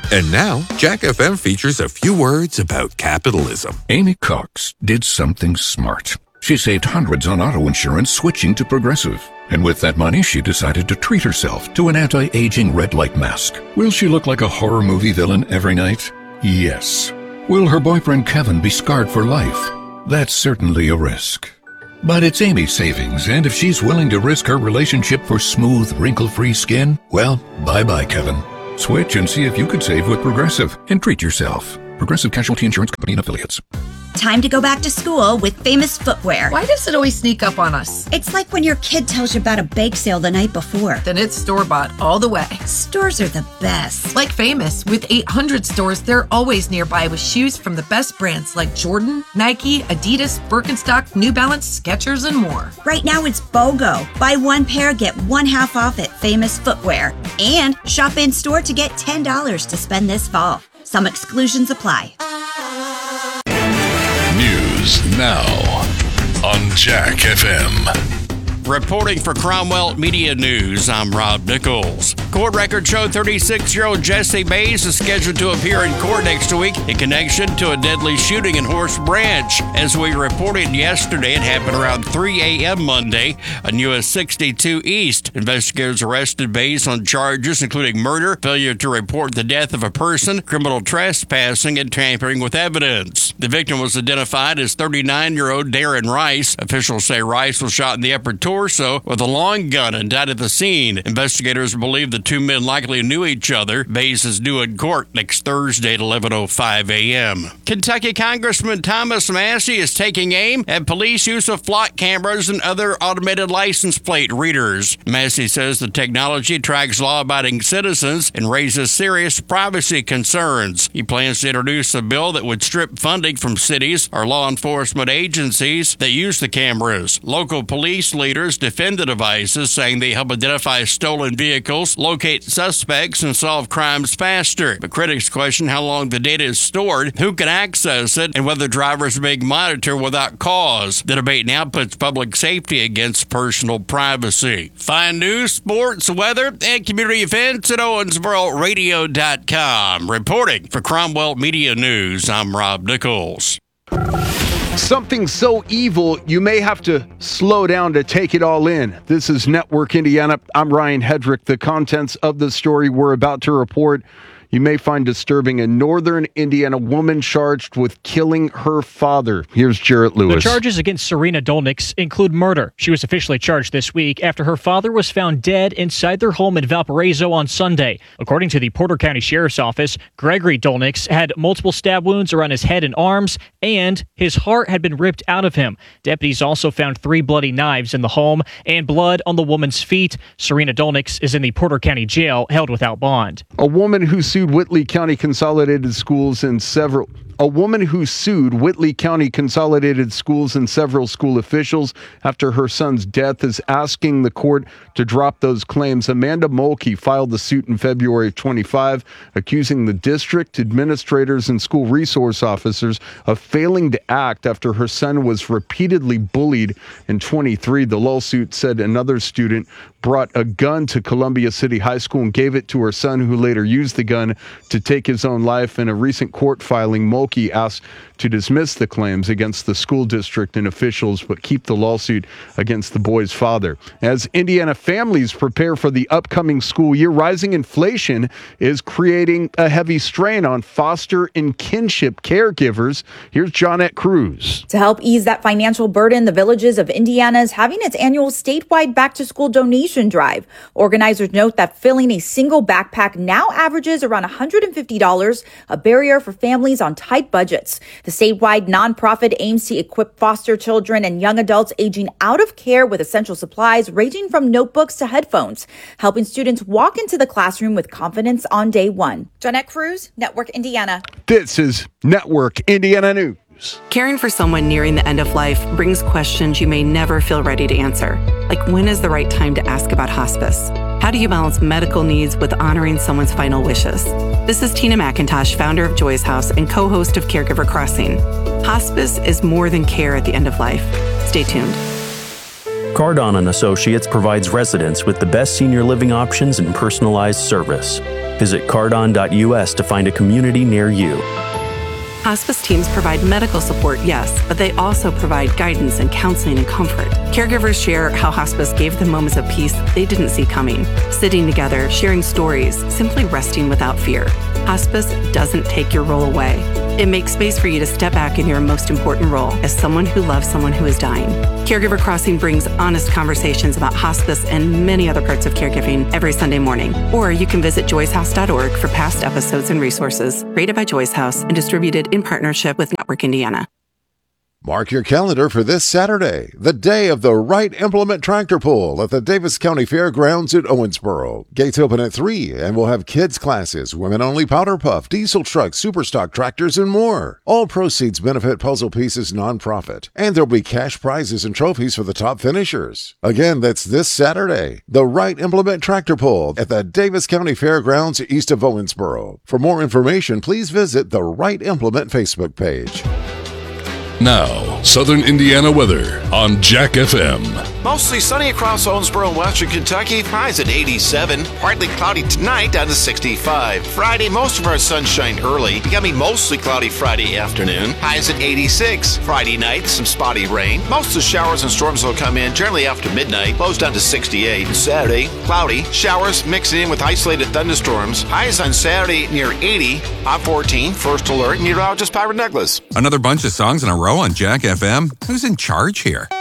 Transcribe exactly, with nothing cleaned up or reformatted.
And now, Jack F M features a few words about capitalism. Amy Cox did something smart. She saved hundreds on auto insurance switching to Progressive. And with that money, she decided to treat herself to an anti-aging red light mask. Will she look like a horror movie villain every night? Yes. Will her boyfriend Kevin be scarred for life? That's certainly a risk. But it's Amy's savings, and if she's willing to risk her relationship for smooth, wrinkle-free skin, well, bye-bye, Kevin. Switch and see if you could save with Progressive and treat yourself. Progressive Casualty Insurance Company and Affiliates. Time to go back to school with Famous Footwear. Why does it always sneak up on us? It's like when your kid tells you about a bake sale the night before. Then it's store-bought all the way. Stores are the best. Like Famous, with eight hundred stores, they're always nearby with shoes from the best brands like Jordan, Nike, Adidas, Birkenstock, New Balance, Skechers, and more. Right now it's BOGO. Buy one pair, get one half off at Famous Footwear. And shop in-store to get ten dollars to spend this fall. Some exclusions apply. News now on Jack F M. Reporting for Cromwell Media News, I'm Rob Nichols. Court records show thirty-six-year-old Jesse Mays is scheduled to appear in court next week in connection to a deadly shooting in Horse Branch. As we reported yesterday, it happened around three a.m. Monday on U S sixty-two East. Investigators arrested Mays on charges including murder, failure to report the death of a person, criminal trespassing, and tampering with evidence. The victim was identified as thirty-nine-year-old Darren Rice. Officials say Rice was shot in the upper torso with a long gun and died at the scene. Investigators believe the two men likely knew each other. Mays is due in court next Thursday at eleven oh five a.m. Kentucky Congressman Thomas Massie is taking aim at police use of flock cameras and other automated license plate readers. Massie says the technology tracks law-abiding citizens and raises serious privacy concerns. He plans to introduce a bill that would strip funding from cities or law enforcement agencies that use the cameras. Local police leaders defend the devices, saying they help identify stolen vehicles, locate suspects, and solve crimes faster. But critics question how long the data is stored, who can access it, and whether drivers are being monitored without cause. The debate now puts public safety against personal privacy. Find news, sports, weather, and community events at Owensboro Radio dot com. Reporting for Cromwell Media News, I'm Rob Nichols. Something so evil, you may have to slow down to take it all in. This is Network Indiana. I'm Ryan Hedrick. The contents of the story we're about to report you may find disturbing. A northern Indiana woman charged with killing her father. Here's Jarrett Lewis. The charges against Serena Dolnix include murder. She was officially charged this week after her father was found dead inside their home in Valparaiso on Sunday. According to the Porter County Sheriff's Office, Gregory Dolnix had multiple stab wounds around his head and arms, and his heart had been ripped out of him. Deputies also found three bloody knives in the home and blood on the woman's feet. Serena Dolnix is in the Porter County Jail, held without bond. A woman who sued Whitley County Consolidated Schools and several A woman who sued Whitley County Consolidated Schools and several school officials after her son's death is asking the court to drop those claims. Amanda Mulkey filed the suit in February of twenty-five, accusing the district administrators and school resource officers of failing to act after her son was repeatedly bullied in twenty-three. The lawsuit said another student brought a gun to Columbia City High School and gave it to her son, who later used the gun to take his own life. In a recent court filing, Mulkey asked to dismiss the claims against the school district and officials, but keep the lawsuit against the boy's father. As Indiana families prepare for the upcoming school year, rising inflation is creating a heavy strain on foster and kinship caregivers. Here's Johnette Cruz. To help ease that financial burden, the Villages of Indiana is having its annual statewide back-to-school donation drive. Organizers note that filling a single backpack now averages around one hundred fifty dollars, a barrier for families on tight budgets. The statewide nonprofit aims to equip foster children and young adults aging out of care with essential supplies ranging from notebooks to headphones, helping students walk into the classroom with confidence on day one. Johnette Cruz, Network Indiana. This is Network Indiana News. Caring for someone nearing the end of life brings questions you may never feel ready to answer, like when is the right time to ask about hospice? How do you balance medical needs with honoring someone's final wishes? This is Tina McIntosh, founder of Joy's House and co-host of Caregiver Crossing. Hospice is more than care at the end of life. Stay tuned. Cardon and Associates provides residents with the best senior living options and personalized service. Visit cardon dot U S to find a community near you. Hospice teams provide medical support, yes, but they also provide guidance and counseling and comfort. Caregivers share how hospice gave them moments of peace they didn't see coming. Sitting together, sharing stories, simply resting without fear. Hospice doesn't take your role away. It makes space for you to step back in your most important role as someone who loves someone who is dying. Caregiver Crossing brings honest conversations about hospice and many other parts of caregiving every Sunday morning. Or you can visit joyce house dot org for past episodes and resources. Rated by Joyce House and distributed in partnership with Network Indiana. Mark your calendar for this Saturday, the day of the Wright Implement Tractor Pull at the Davis County Fairgrounds at Owensboro. Gates open at three, and we'll have kids classes, women-only powder puff, diesel trucks, superstock tractors, and more. All proceeds benefit Puzzle Pieces nonprofit, and there'll be cash prizes and trophies for the top finishers. Again, that's this Saturday, the Wright Implement Tractor Pull at the Davis County Fairgrounds east of Owensboro. For more information, please visit the Wright Implement Facebook page. Now, Southern Indiana weather on Jack F M. Mostly sunny across Owensboro and western Kentucky. Highs at eighty-seven. Partly cloudy tonight, down to sixty-five. Friday, most of our sunshine early. It's gonna be mostly cloudy Friday afternoon. Highs at eighty-six. Friday night, some spotty rain. Most of the showers and storms will come in generally after midnight. Lows down to sixty-eight. Saturday, cloudy. Showers mixing in with isolated thunderstorms. Highs on Saturday near eighty. On fourteen, first alert, meteorologist Pyra Douglas. Another bunch of songs in a row on Jack F M? Who's in charge here?